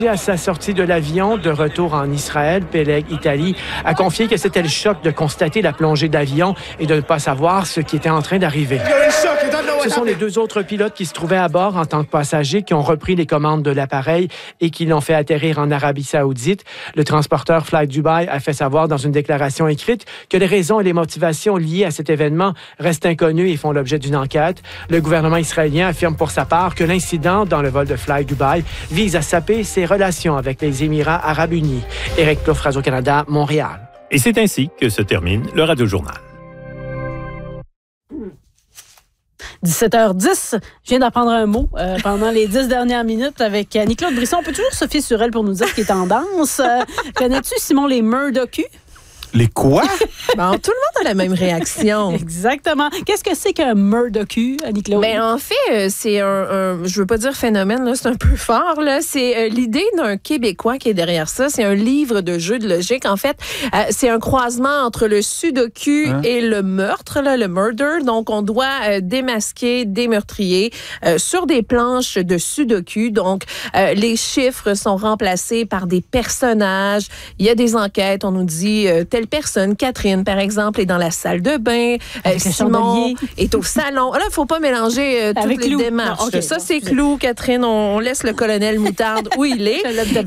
À sa sortie de l'avion, de retour en Israël, Peleg Italie a confié que c'était le choc de constater la plongée d'avion et de ne pas savoir ce qui était en train d'arriver. Ce sont les 2 autres pilotes qui se trouvaient à bord en tant que passagers qui ont repris les commandes de l'appareil et qui l'ont fait atterrir en Arabie Saoudite. Le transporteur Fly Dubai a fait savoir dans une déclaration écrite que les raisons et les motivations liées à cet événement restent inconnues et font l'objet d'une enquête. Le gouvernement israélien affirme pour sa part que l'incident dans le vol de Fly Dubai vise à saper ses relations avec les Émirats arabes unis. Éric Plouffe, Radio-Canada, Montréal. Et c'est ainsi que se termine le Radio-Journal. 17h10, je viens d'apprendre un mot pendant les 10 dernières minutes avec Annie-Claude Brisson. On peut toujours se fier sur elle pour nous dire ce qui est tendance. Connais-tu, Simon, les Murdoku? Les quoi? Bon, tout le monde a la même réaction. Exactement. Qu'est-ce que c'est qu'un Murdoku, Annie-Claude? Ben, en fait, c'est je veux pas dire phénomène, là, c'est un peu fort, là. C'est l'idée d'un Québécois qui est derrière ça. C'est un livre de jeux de logique. En fait, c'est un croisement entre le sudoku et le meurtre, là, le murder. Donc, on doit démasquer des meurtriers sur des planches de sudoku. Donc, les chiffres sont remplacés par des personnages. Il y a des enquêtes. On nous dit telle personne, Catherine, par exemple, est dans la salle de bain. Simon est au salon. Là, il ne faut pas mélanger toutes les démarches. Non, okay, ça, c'est Clou. Catherine, on laisse le colonel Moutarde où il est.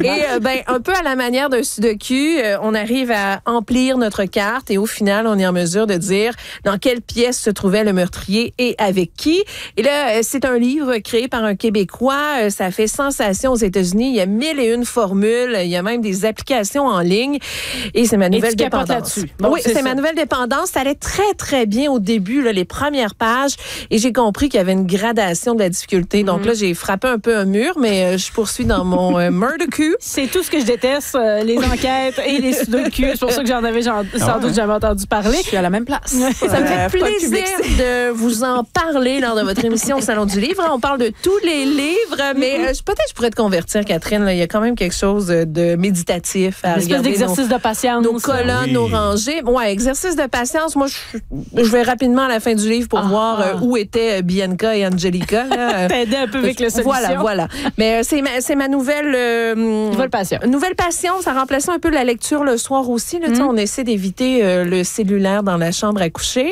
Et un peu à la manière d'un sudoku, on arrive à emplir notre carte et au final, on est en mesure de dire dans quelle pièce se trouvait le meurtrier et avec qui. Et là, c'est un livre créé par un Québécois. Ça fait sensation aux États-Unis. Il y a 1001 formules. Il y a même des applications en ligne. Et c'est ma nouvelle dépendance. Bon, oui, c'est ma nouvelle dépendance. Ça allait très, très bien au début, là, les premières pages. Et j'ai compris qu'il y avait une gradation de la difficulté. Donc là, j'ai frappé un peu un mur, mais je poursuis dans mon Murdoku. C'est tout ce que je déteste, les enquêtes et les sudoku. C'est pour ça que j'en avais sans doute jamais entendu parler. Je suis à la même place. Ça me fait plaisir de vous en parler lors de votre émission au Salon du Livre. On parle de tous les livres, mais peut-être je pourrais te convertir, Catherine. Là, il y a quand même quelque chose de méditatif à regarder. Une espèce d'exercice de patience. Nos colonnes, nos rangées. Ouais, exercice de patience. Moi, je vais rapidement à la fin du livre pour voir où étaient Bianca et Angelica. T'aider un peu avec le solution. Voilà. Mais c'est ma nouvelle... nouvelle passion. Nouvelle passion. Ça remplaçait un peu la lecture le soir aussi. Là, on essaie d'éviter le cellulaire dans la chambre à coucher.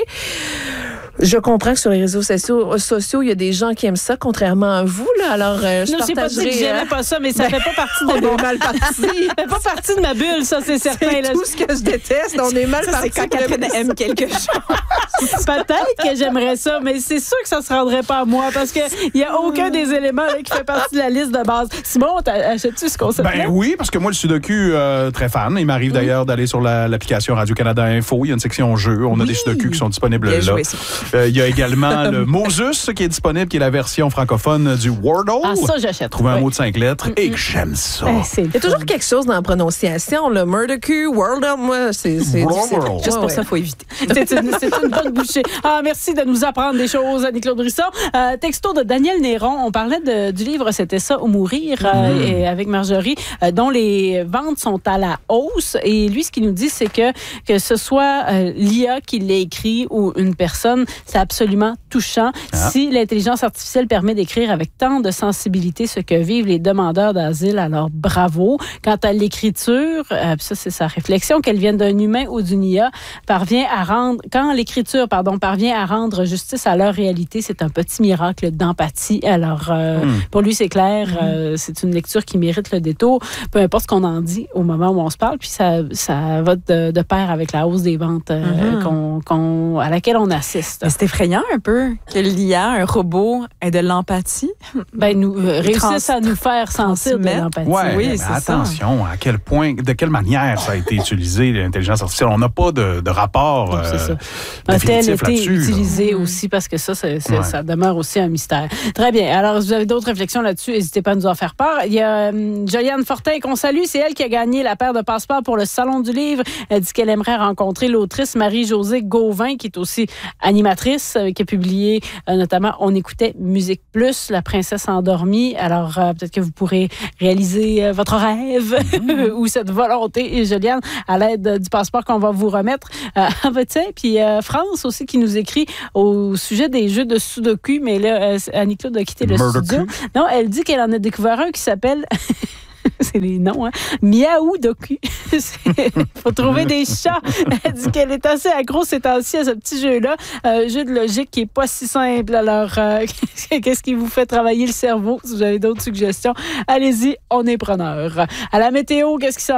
Je comprends que sur les réseaux sociaux, il y a des gens qui aiment ça, contrairement à vous. Là. Alors, je partagerai... pas dit que j'aimais pas ça, mais ça fait pas partie de on est mal parti. Ça fait pas partie de ma bulle, ça, c'est certain. C'est tout ce que je déteste. On est mal parti. C'est quand Catherine aime quelque chose. Peut-être que j'aimerais ça, mais c'est sûr que ça se rendrait pas à moi, parce qu'il y a aucun des éléments là, qui fait partie de la liste de base. Simon, achètes-tu ce concept-là? Ben oui, parce que moi, le sudoku, très fan. Il m'arrive d'ailleurs d'aller sur l'application Radio-Canada Info. Il y a une section jeux. On a des sudoku qui sont disponibles là. Il y a également le Mosus qui est disponible, qui est la version francophone du Wordle. Ah, ça, j'achète. Trouver un mot de 5 lettres et que j'aime ça. Il y a toujours quelque chose dans la prononciation. Le Murdoku, Wordle, moi, c'est juste pour ça, il faut éviter. C'est une bonne bouchée. Merci de nous apprendre des choses, Annie-Claude Brisson. Texto de Daniel Néron. On parlait du livre C'était ça ou mourir et avec Marjorie, dont les ventes sont à la hausse. Et lui, ce qu'il nous dit, c'est que ce soit l'IA qui l'a écrit ou une personne, c'est absolument touchant. Si l'intelligence artificielle permet d'écrire avec tant de sensibilité ce que vivent les demandeurs d'asile, alors bravo. Quant à l'écriture, ça c'est sa réflexion, qu'elle vienne d'un humain ou d'une IA, quand l'écriture parvient à rendre justice à leur réalité, c'est un petit miracle d'empathie. Alors, pour lui, c'est clair, c'est une lecture qui mérite le détour, peu importe ce qu'on en dit au moment où on se parle, puis ça va de pair avec la hausse des ventes à laquelle on assiste. Mais c'est effrayant un peu que l'IA, un robot, ait de l'empathie. Nous réussissent à nous faire sentir de l'empathie. Oui, c'est attention, à quel point, de quelle manière ça a été utilisé, l'intelligence artificielle. On n'a pas de rapport définitif là-dessus. A-t-elle été utilisé aussi, parce que ça demeure aussi un mystère. Très bien. Alors, si vous avez d'autres réflexions là-dessus, n'hésitez pas à nous en faire part. Il y a Joliane Fortin qu'on salue. C'est elle qui a gagné la paire de passeports pour le Salon du Livre. Elle dit qu'elle aimerait rencontrer l'autrice Marie-Josée Gauvin, qui est aussi animatrice, qui a publié notamment On écoutait Musique Plus, La princesse endormie. Alors, peut-être que vous pourrez réaliser votre rêve ou cette volonté, Joliane, à l'aide du passeport qu'on va vous remettre. Puis France aussi qui nous écrit au sujet des jeux de Sudoku, mais là, Annie-Claude a quitté le studio. Non, elle dit qu'elle en a découvert un qui s'appelle... C'est les noms, hein? Miaou Doku. Faut trouver des chats. Elle dit qu'elle est assez accro ces temps-ci à ce petit jeu-là. Jeu de logique qui est pas si simple. Alors, qu'est-ce qui vous fait travailler le cerveau? Si vous avez d'autres suggestions, allez-y, on est preneur. À la météo, qu'est-ce qui s'en